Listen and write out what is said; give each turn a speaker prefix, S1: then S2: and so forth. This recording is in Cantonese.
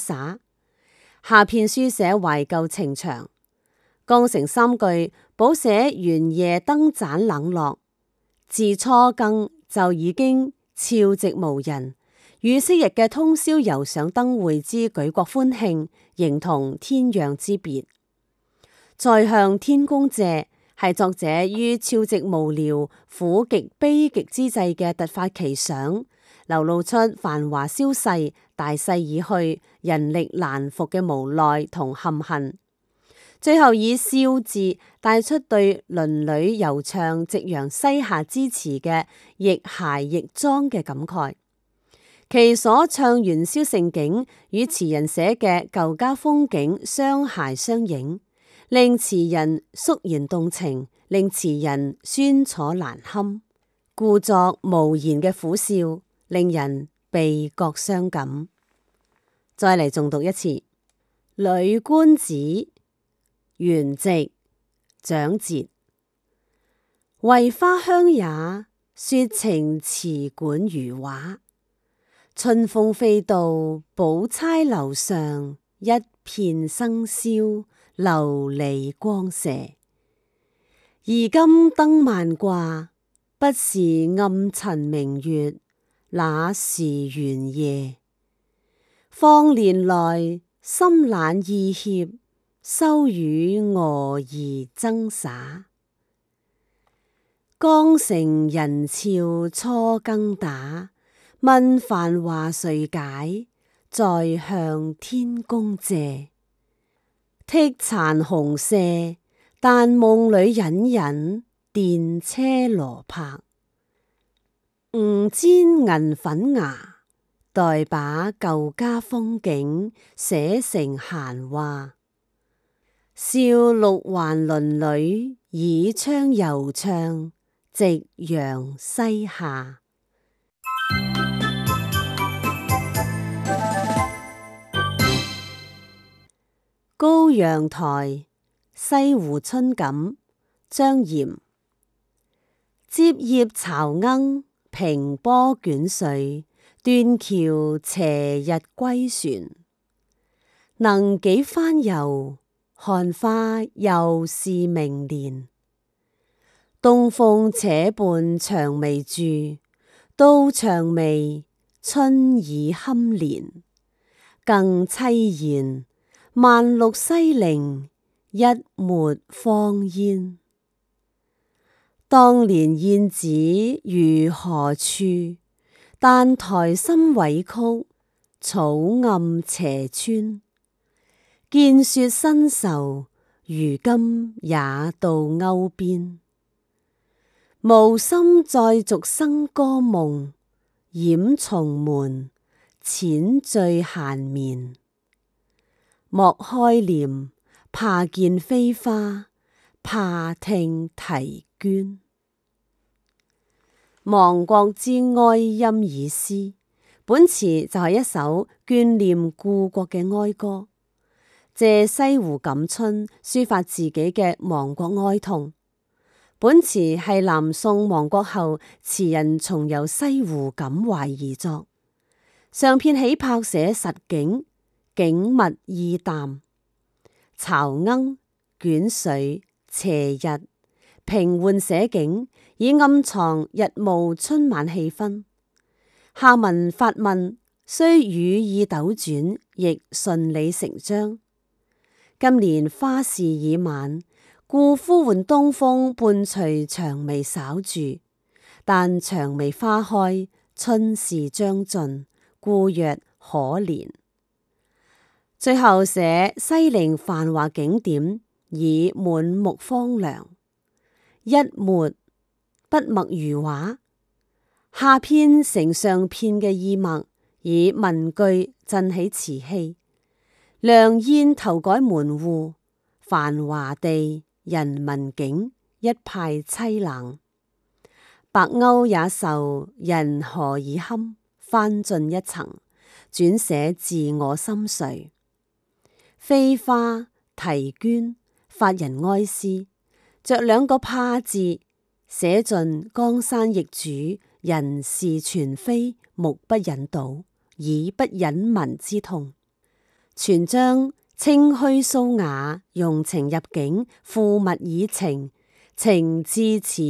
S1: 灑。下片書寫懷舊情長，江城三句補寫原夜燈盞冷落，自初更就已經悄寂無人，與昔日嘅通宵遊賞燈會之舉國歡慶，形同天壤之別。再向天公謝，係作者於悄寂無聊、苦極悲極之際嘅突發奇想，流露出繁華消逝、大勢已去、人力難復嘅無奈同憾恨。最後以笑字帶出對鄰里遊唱夕陽西下之詞嘅亦諧亦莊嘅感慨。其所唱元宵盛景與詞人寫嘅舊家風景相諧相映，令詞人肅然動情，令詞人酸楚難堪，故作無言嘅苦笑，令人鼻覺傷感。再嚟重讀一次《女觀子》，元夕，蔣捷。為花香也，說情詞管如畫。春風飛到，寶釵樓上，一片生簫，琉璃光射。而今燈萬掛，不是暗塵明月，那時圓夜。況年來，心懶意怯，羞與蛾兒爭灑。江城人俏初更打，問繁華誰解？再向天公謝。剔殘紅舍，但夢裏隱隱電車羅拍。吾煎銀粉牙，待把舊家風景寫成閒話。笑六環鄰里，倚窗遊唱，夕陽西下。高陽台，西湖春感，張炎。接葉巢鶯，平波捲水，斷橋斜日歸船。能幾番遊，看花又是明年。東風且伴薔薇住，到薔薇，春已堪憐。更凄然，萬綠西陵，一抹芳煙。當年燕子如何處？但台深委曲，草暗斜村。見說新愁，如今也到鉤邊。無心再續笙歌夢，掩重門，淺醉閒眠。莫開簾，怕見飛花，怕聽啼鵑。亡國之哀音已詩，本詞就係一首眷念故國嘅哀歌，借西湖感春抒發自己嘅亡國哀痛。本詞係南宋亡國後詞人重遊西湖感懷而作，上片起拍寫實景，景物意淡。巢鶯、捲水、斜日，平緩寫景，以暗藏日暮春晚氣氛。下文發問，雖語意斗轉，亦順理成章。今年花事已晚，故呼喚東風伴隨薔薇稍住，但薔薇花開，春事將盡，故曰可憐。最後寫西陵繁華景點，已滿目荒涼。一抹，筆墨如畫。下片承上片嘅意墨，以文句振起詞氣。良宴頭改門戶，繁華地，人民景，一派凄冷。白鷗也愁人何以堪，翻進一層，轉寫自我心碎。飛花、啼鵑，發人哀思，着兩個怕字，寫盡江山易主，人事全非，目不忍睹，耳不忍聞之痛。 全將清虛蘇雅，用情入境，賦物以情，情至詞。